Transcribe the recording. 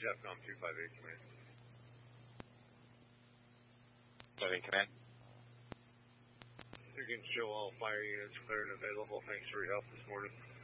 JEFCOM 258 command. 258 command. You can show all fire units clear and available. Thanks for your help this morning.